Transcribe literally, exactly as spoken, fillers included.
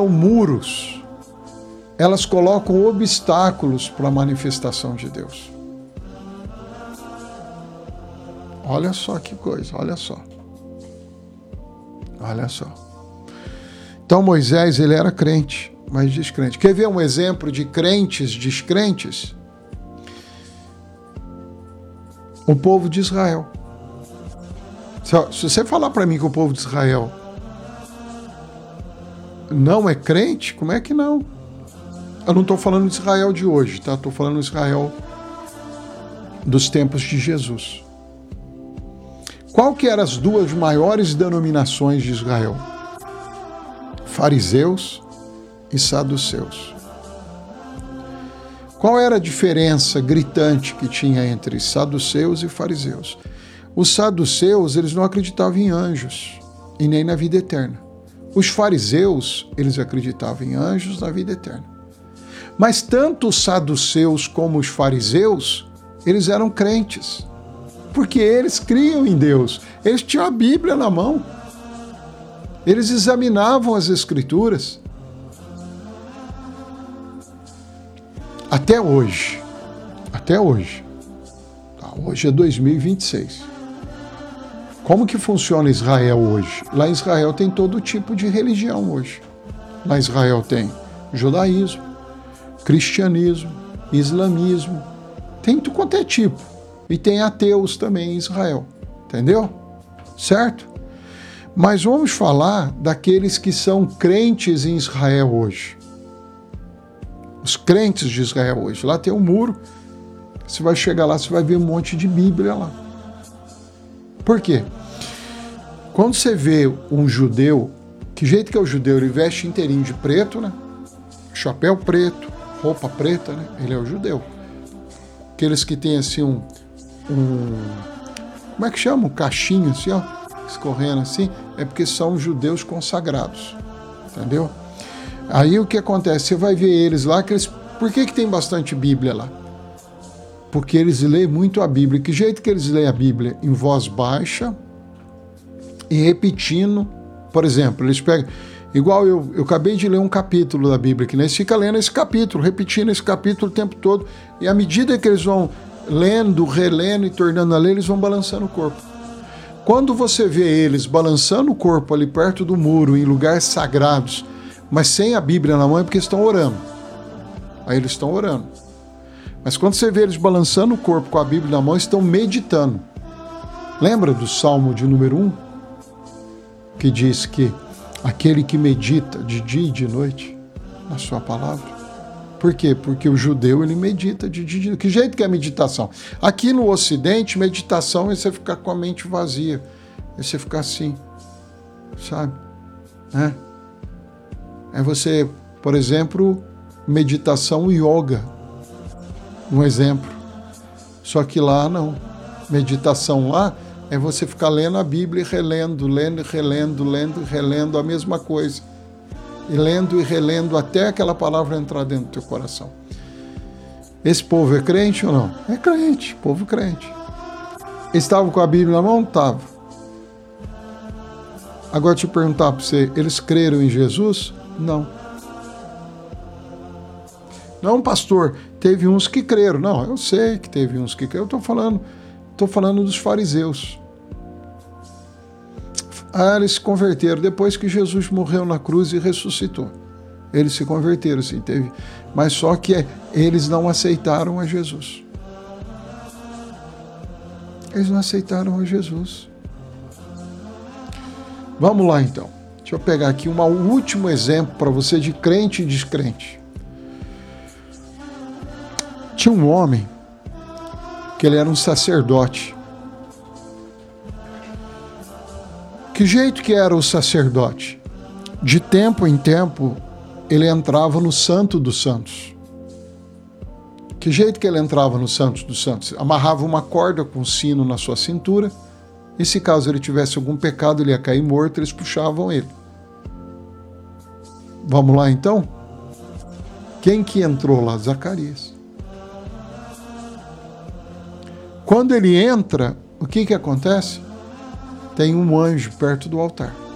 levantam muros, elas colocam obstáculos para a manifestação de Deus. Olha só que coisa, olha só. Olha só. Então Moisés, ele era crente, mas descrente. Quer ver um exemplo de crentes descrentes? O povo de Israel. Se você falar para mim que o povo de Israel não é crente, como é que não? Eu não estou falando de Israel de hoje, tá? Estou falando de Israel dos tempos de Jesus. Qual que eram as duas maiores denominações de Israel? Fariseus e saduceus. Qual era a diferença gritante que tinha entre saduceus e fariseus? Os saduceus, eles não acreditavam em anjos e nem na vida eterna. Os fariseus, eles acreditavam em anjos na vida eterna. Mas tanto os saduceus como os fariseus, eles eram crentes, porque eles criam em Deus. Eles tinham a Bíblia na mão. Eles examinavam as Escrituras. Até hoje. Até hoje. Tá, hoje é dois mil e vinte e seis. Como que funciona Israel hoje? Lá em Israel tem todo tipo de religião hoje. Lá em Israel tem judaísmo, cristianismo, islamismo, tem tudo quanto é tipo. E tem ateus também em Israel, entendeu? Certo? Mas vamos falar daqueles que são crentes em Israel hoje. Os crentes de Israel hoje. Lá tem um muro, você vai chegar lá, você vai ver um monte de Bíblia lá. Por quê? Quando você vê um judeu, que jeito que é o judeu? Ele veste inteirinho de preto, né? Chapéu preto, roupa preta, né? Ele é o judeu. Aqueles que tem assim um, um como é que chama? Um cachinho assim, ó, escorrendo assim, é porque são judeus consagrados, entendeu? Aí o que acontece? Você vai ver eles lá, que eles, por que que tem bastante Bíblia lá? Porque eles leem muito a Bíblia. Que jeito que eles leem a Bíblia? Em voz baixa e repetindo. Por exemplo, eles pegam... Igual eu, eu acabei de ler um capítulo da Bíblia, que eles ficam lendo esse capítulo, repetindo esse capítulo o tempo todo. E à medida que eles vão lendo, relendo e tornando a ler, eles vão balançando o corpo. Quando você vê eles balançando o corpo ali perto do muro, em lugares sagrados, mas sem a Bíblia na mão, é porque estão orando. Aí eles estão orando. Mas quando você vê eles balançando o corpo com a Bíblia na mão, estão meditando. Lembra do Salmo de número um? Que diz que aquele que medita de dia e de noite na sua palavra. Por quê? Porque o judeu, ele medita de dia e de noite. Que jeito que é meditação? Aqui no Ocidente, meditação é você ficar com a mente vazia. É você ficar assim, sabe? É, é você, por exemplo, meditação yoga. Um exemplo. Só que lá não. Meditação lá é você ficar lendo a Bíblia e relendo, lendo e relendo, lendo e relendo a mesma coisa. E lendo e relendo até aquela palavra entrar dentro do teu coração. Esse povo é crente ou não? É crente, povo crente. Eles estavam com a Bíblia na mão? Estavam. Agora te perguntar para você, eles creram em Jesus? Não. Não, pastor, teve uns que creram. Não, eu sei que teve uns que creram. Eu estou falando, estou falando dos fariseus. Ah, eles se converteram depois que Jesus morreu na cruz e ressuscitou. Eles se converteram, sim, teve. Mas só que eles não aceitaram a Jesus. Eles não aceitaram a Jesus. Vamos lá, então. Deixa eu pegar aqui um último exemplo para você de crente e descrente. Tinha um homem que ele era um sacerdote. Que jeito que era o sacerdote? De tempo em tempo, ele entrava no Santo dos Santos. Que jeito que ele entrava no Santo dos Santos? Amarrava uma corda com um sino na sua cintura, e se caso ele tivesse algum pecado, ele ia cair morto, eles puxavam ele. Vamos lá, então? Quem que entrou lá? Zacarias. Quando ele entra, o que que acontece? Tem um anjo perto do altar.